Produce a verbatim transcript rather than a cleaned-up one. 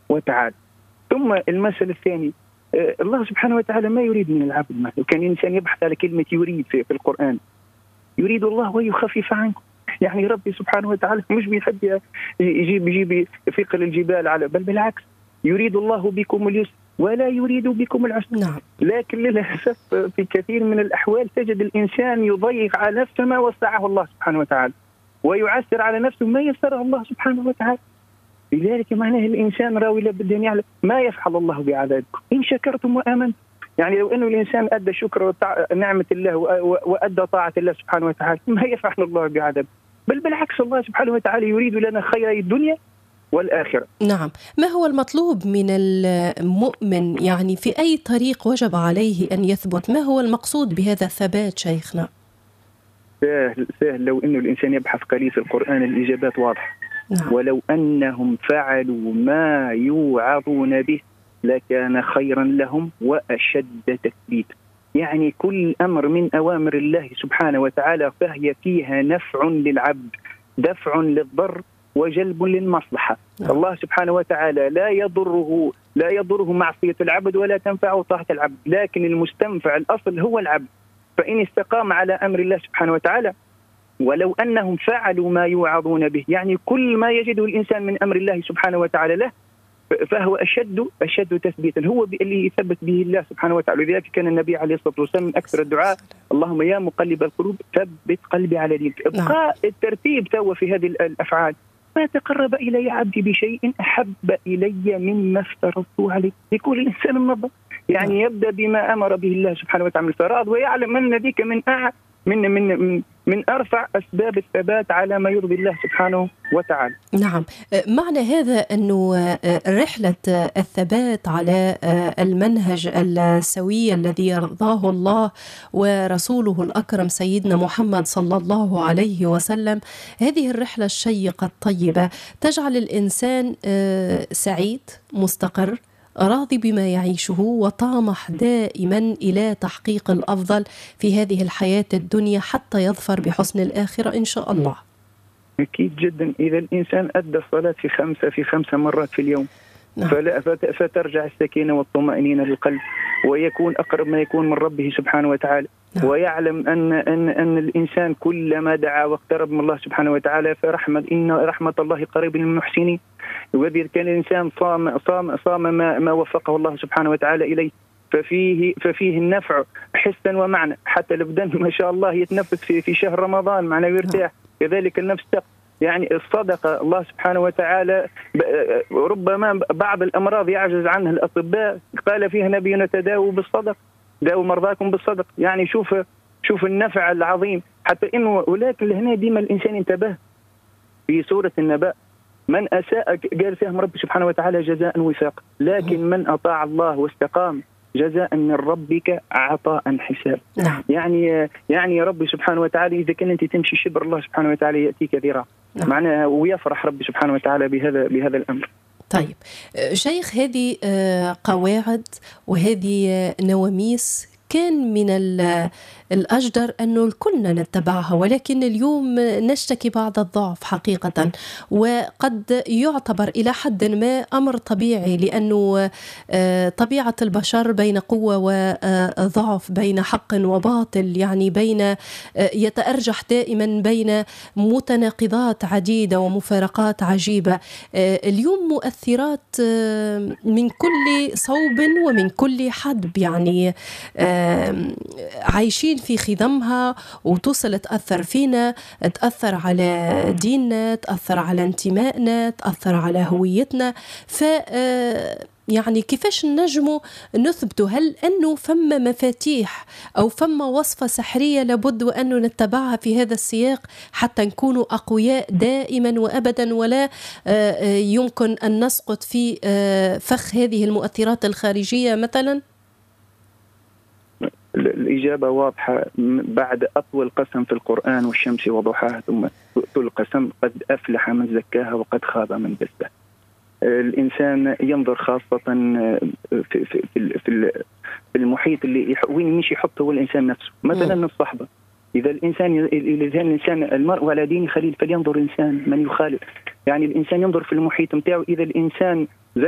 وتعالى. ثم المسألة الثانية، الله سبحانه وتعالى ما يريد من العبد ما. لو كان الإنسان يبحث على كلمة يريد في, في القرآن، يريد الله ويخفف عنكم. يعني ربي سبحانه وتعالى مش بيحب يجيب يجيب ثقل الجبال على، بل بالعكس يريد الله بكم اليسر ولا يريد بكم العسر. نعم. لكن للأسف في كثير من الأحوال تجد الإنسان يضيق على نفسه ما وسعه الله سبحانه وتعالى، ويعسر على نفسه ما يسره الله سبحانه وتعالى. لذلك معناه الإنسان راوي لابد أن يعلم ما يفعل الله بعذابكم إن شكرتم وآمنتم. يعني لو أنه الإنسان أدى شكر نعمة الله وأدى طاعة الله سبحانه وتعالى ما يفعل الله بعذابه، بل بالعكس الله سبحانه وتعالى يريد لنا خير الدنيا والآخرة. نعم. ما هو المطلوب من المؤمن يعني في أي طريق وجب عليه أن يثبت؟ ما هو المقصود بهذا الثبات شيخنا؟ سهل سهل لو أنه الإنسان يبحث قليل في القرآن الإجابات واضحة. نعم. ولو أنهم فعلوا ما يوعظون به لكان خيرا لهم وأشد تثبيتا. يعني كل أمر من أوامر الله سبحانه وتعالى فهي فيها نفع للعبد، دفع للضر وجلب للمصلحة. نعم. الله سبحانه وتعالى لا يضره لا يضره معصية العبد ولا تنفعه طاعة العبد، لكن المستنفع الأصل هو العبد. فإن استقام على أمر الله سبحانه وتعالى ولو أنهم فعلوا ما يوعظون به، يعني كل ما يجده الإنسان من أمر الله سبحانه وتعالى له فهو أشد أشد تثبيتا، هو اللي يثبت به الله سبحانه وتعالى. لذلك كان النبي عليه الصلاة والسلام من أكثر الدعاء اللهم يا مقلب القلوب ثبت قلبي على دينك. ابقاء الترتيب تو في هذه الأفعال، ما تقرب إلي عبدي بشيء أحب إلي مما افترضته عليه. يكون الإنسان منظم، يعني يبدأ بما أمر به الله سبحانه وتعالى الفرائض، ويعلم أن ذيك من أع من من من من أرفع أسباب الثبات على ما يرضي الله سبحانه وتعالى. نعم. معنى هذا أنه رحلة الثبات على المنهج السوي الذي يرضاه الله ورسوله الأكرم سيدنا محمد صلى الله عليه وسلم، هذه الرحلة الشيقة الطيبة تجعل الإنسان سعيد مستقر راضي بما يعيشه وطامح دائما إلى تحقيق الأفضل في هذه الحياة الدنيا حتى يظفر بحسن الآخرة إن شاء الله. أكيد جدا. إذا الإنسان أدى الصلاة في خمسة في خمسة مرات في اليوم، نعم. فلا فترجع السكينة والطمأنينة للقلب، ويكون أقرب ما يكون من ربه سبحانه وتعالى. نعم. ويعلم أن أن أن الإنسان كلما دعا واقترب من الله سبحانه وتعالى فرحمة إن رحمة الله قريب للمحسنين. وإذا كان الإنسان صام صام صام ما, ما وفقه الله سبحانه وتعالى إليه ففيه ففيه النفع حسا ومعنى. حتى البدن ما شاء الله يتنفس في في شهر رمضان معناه يرتاح. كذلك النفس تق يعني الصدقة الله سبحانه وتعالى ربما بعض الأمراض يعجز عنها الأطباء، قال فيها نبينا تداووا بالصدق، داووا مرضاكم بالصدق. يعني شوف شوف النفع العظيم. حتى إنه ولكن هنا ديما الإنسان انتبه في سورة النبأ من أساء قال فيهم رب سبحانه وتعالى جزاء وفاق، لكن من أطاع الله واستقام جزاء من ربك عطاء حساب. نعم. يعني يعني ربي سبحانه وتعالى إذا كنت تمشي شبر الله سبحانه وتعالى يأتيك ذراع. نعم. معناها ويفرح ربي سبحانه وتعالى بهذا بهذا الأمر. طيب شيخ، هذه قواعد وهذه نواميس كان من الأجدر أنه كلنا نتبعها، ولكن اليوم نشتكي بعض الضعف حقيقة، وقد يعتبر إلى حد ما أمر طبيعي، لأنه طبيعة البشر بين قوة وضعف، بين حق وباطل، يعني بين يتأرجح دائما بين متناقضات عديدة ومفارقات عجيبة. اليوم مؤثرات من كل صوب ومن كل حدب، يعني عايشين في خضمها وتوصل تأثر فينا، تأثر على ديننا، تأثر على انتمائنا، تأثر على هويتنا. ف يعني كيفاش نجموا نثبتوا؟ هل أنه فم مفاتيح أو فم وصفة سحرية لابد وأنه نتبعها في هذا السياق حتى نكونوا أقوياء دائما وأبدا، ولا يمكن أن نسقط في فخ هذه المؤثرات الخارجية مثلا؟ الإجابة واضحة. بعد أطول قسم في القرآن والشمس وضحاها ثم تؤتوا القسم قد أفلح من زكاها وقد خاب من دساها. الإنسان ينظر خاصة في في في في المحيط اللي وين مش يحط هو الإنسان نفسه. مثلا الصحبة، إذا الإنسان إذا الإنسان المرء على دين خليل فلينظر الإنسان من يخالف. يعني الإنسان ينظر في المحيط متاعه، إذا الإنسان